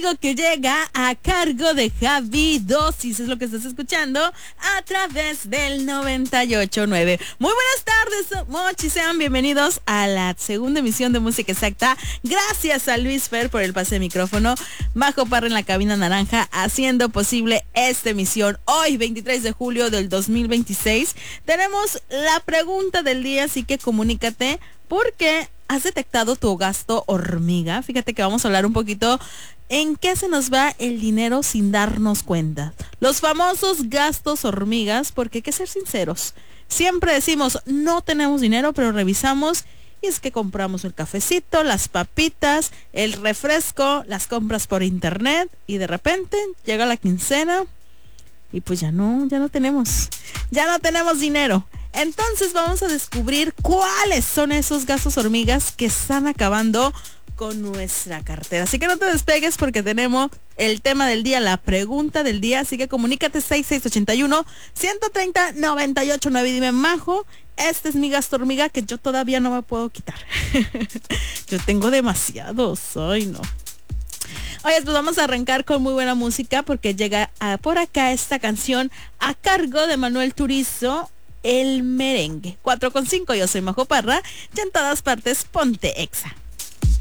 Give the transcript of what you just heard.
contigo que llega a cargo de Javi Dosis, es lo que estás escuchando a través del 98.9. Muy buenas tardes, Mochi, sean bienvenidos a la segunda emisión de Música Exacta. Gracias a Luis Fer por el pase de micrófono, Majo Parra en la cabina naranja, haciendo posible esta emisión. Hoy, 23 de julio del 2026, tenemos la pregunta del día, así que comunícate porque has detectado tu gasto hormiga. Fíjate que vamos a hablar un poquito en qué se nos va el dinero sin darnos cuenta. Los famosos gastos hormigas, porque hay que ser sinceros. Siempre decimos, no tenemos dinero, pero revisamos y es que compramos el cafecito, las papitas, el refresco, las compras por internet y de repente llega la quincena y pues ya no tenemos dinero. Entonces vamos a descubrir cuáles son esos gastos hormigas que están acabando con nuestra cartera. Así que no te despegues porque tenemos el tema del día, la pregunta del día. Así que comunícate 6681-130-989 y dime, Majo, este es mi gasto hormiga que yo todavía no me puedo quitar. Yo tengo demasiados, ay no. Oye, pues vamos a arrancar con muy buena música porque llega por acá esta canción a cargo de Manuel Turizo, El Merengue. 4:5, yo soy Majo Parra y en todas partes ponte Exa.